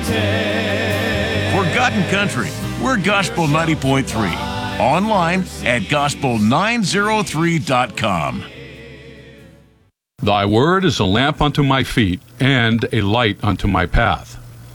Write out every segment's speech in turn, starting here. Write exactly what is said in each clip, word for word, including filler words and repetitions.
Forgotten Country, we're Gospel ninety point three. Online at gospel nine oh three dot com. Thy word is a lamp unto my feet and a light unto my path.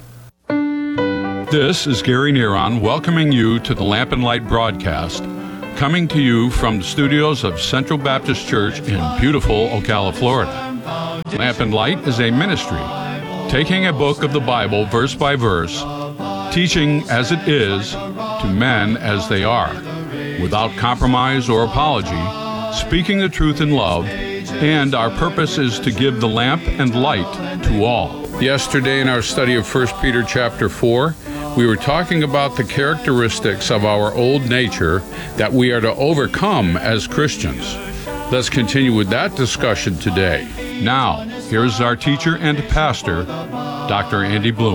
This is Gary Neron welcoming you to the Lamp and Light broadcast, coming to you from the studios of Central Baptist Church in beautiful Ocala, Florida. Lamp and Light is a ministry, taking a book of the Bible verse by verse, teaching as it is to men as they are, without compromise or apology, speaking the truth in love, and our purpose is to give the lamp and light to all. Yesterday in our study of First Peter chapter four, we were talking about the characteristics of our old nature that we are to overcome as Christians. Let's continue with that discussion today. Now, here's our teacher and pastor, Doctor Andy Bloom.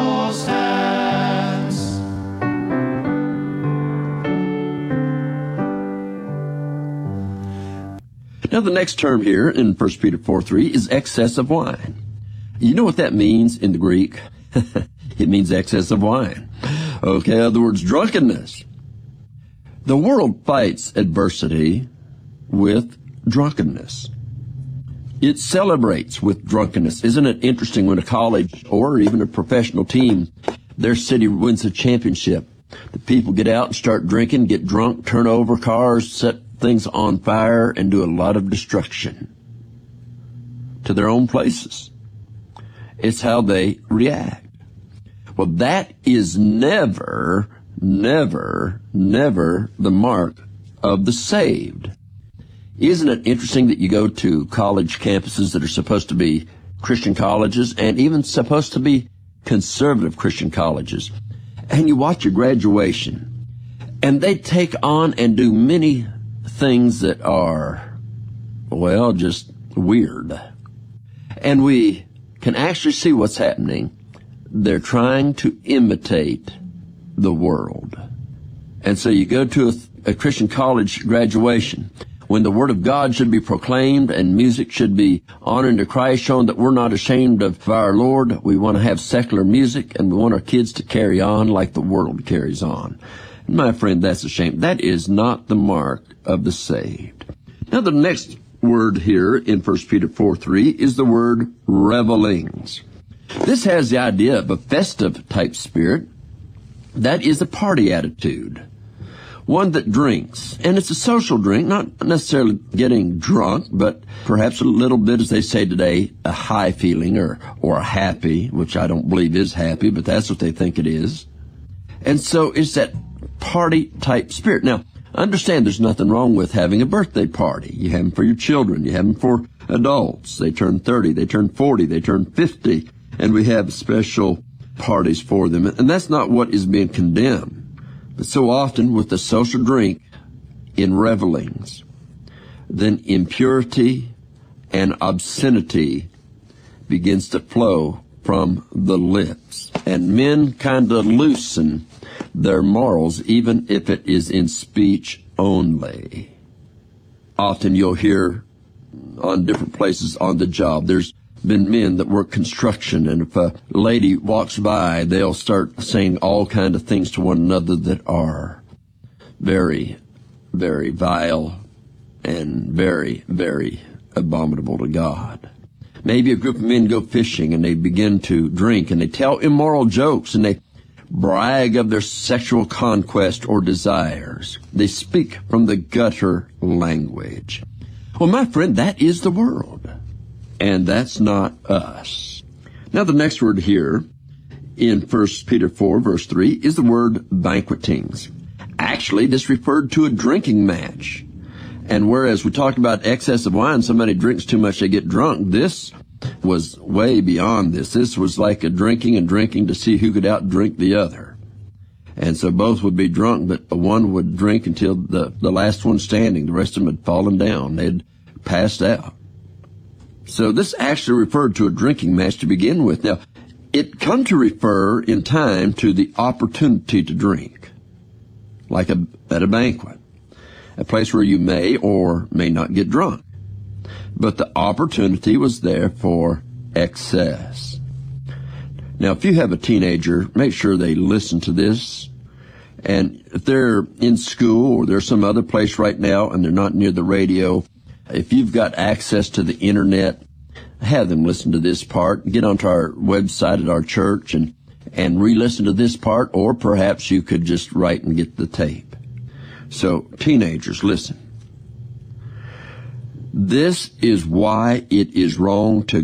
Now, the next term here in First Peter four three is excess of wine. You know what that means in the Greek? It means excess of wine. Okay, in other words, drunkenness. The world fights adversity with drunkenness. It celebrates with drunkenness. Isn't it interesting when a college or even a professional team, their city wins a championship? The people get out and start drinking, get drunk, turn over cars, set things on fire, and do a lot of destruction to their own places. It's how they react. Well, that is never, never, never the mark of the saved. Isn't it interesting that you go to college campuses that are supposed to be Christian colleges and even supposed to be conservative Christian colleges, and you watch your graduation, and they take on and do many things that are, well, just weird. And we can actually see what's happening. They're trying to imitate the world. And so you go to a, a Christian college graduation when the Word of God should be proclaimed and music should be honoring to Christ, showing that we're not ashamed of our Lord. We want to have secular music, and we want our kids to carry on like the world carries on. And my friend, that's a shame. That is not the mark of the saved. Now, the next word here in First Peter four three is the word revelings. This has the idea of a festive type spirit. That is a party attitude. One that drinks. And it's a social drink, not necessarily getting drunk, but perhaps a little bit, as they say today, a high feeling or, or a happy, which I don't believe is happy, but that's what they think it is. And so it's that party type spirit. Now, understand there's nothing wrong with having a birthday party. You have them for your children. You have them for adults. They turn thirty, they turn forty, they turn fifty. And we have special parties for them. And that's not what is being condemned. But so often with the social drink in revelings, then impurity and obscenity begins to flow from the lips. And men kind of loosen their morals, even if it is in speech only. Often you'll hear on different places on the job, there's been men that work construction, and if a lady walks by, they'll start saying all kinds of things to one another that are very, very vile and very, very abominable to God. Maybe a group of men go fishing and they begin to drink and they tell immoral jokes and they brag of their sexual conquest or desires. They speak from the gutter language. Well, my friend, that is the world. And that's not us. Now, the next word here in First Peter four, verse three, is the word banquetings. Actually, this referred to a drinking match. And whereas we talked about excess of wine, somebody drinks too much, they get drunk, this was way beyond this. This was like a drinking and drinking to see who could outdrink the other. And so both would be drunk, but one would drink until the, the last one standing. The rest of them had fallen down. They'd passed out. So this actually referred to a drinking match to begin with. Now, it come to refer in time to the opportunity to drink, like a, at a banquet, a place where you may or may not get drunk. But the opportunity was there for excess. Now, if you have a teenager, make sure they listen to this. And if they're in school or they're some other place right now and they're not near the radio, if you've got access to the internet, have them listen to this part. Get onto our website at our church and, and re-listen to this part, or perhaps you could just write and get the tape. So, teenagers, listen. This is why it is wrong to